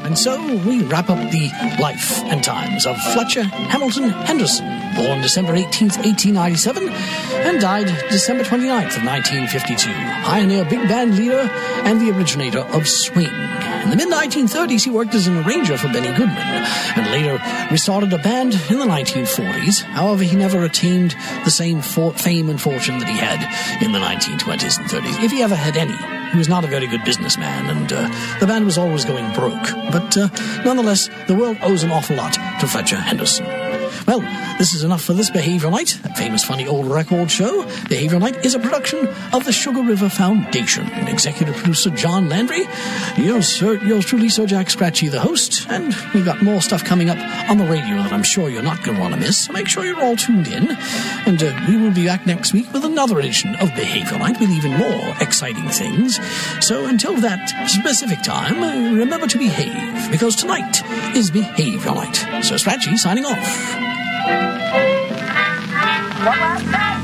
And so we wrap up the life and times of Fletcher Hamilton Henderson, born December 18th, 1897, and died December 29th of 1952. Pioneer big band leader and the originator of swing. In the mid-1930s, he worked as an arranger for Benny Goodman, and later restarted a band in the 1940s. However, he never attained the same fame and fortune that he had in the 1920s and 30s, if he ever had any. He was not a very good businessman, and the band was always going broke. But nonetheless, the world owes an awful lot to Fletcher Henderson. Well, this is enough for this Behavior Night, that famous funny old record show. Behavior Night is a production of the Sugar River Foundation. Executive producer John Landry. Yours truly, Sir Jack Scratchy, the host. And we've got more stuff coming up on the radio that I'm sure you're not going to want to miss. So make sure you're all tuned in. And we will be back next week with another edition of Behavior Night with even more exciting things. So until that specific time, remember to behave, because tonight is Behavior Night. Sir Scratchy signing off. One last time.